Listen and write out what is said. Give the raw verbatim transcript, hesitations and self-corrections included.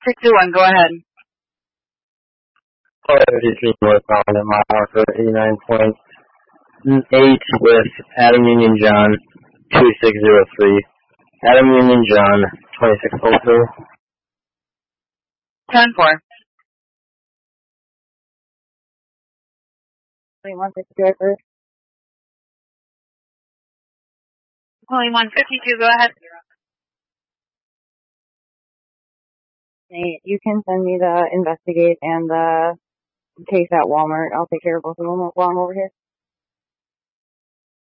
six two one, go ahead. four fifty-three northbound at mile marker eighty-nine point eight with Adam Union John two six zero three. Adam Union John twenty-six oh two. ten four. twenty-one fifty-two, first. twenty-one fifty-two, go ahead. Hey, you can send me the investigate and the case at Walmart. I'll take care of both of them while I'm over here.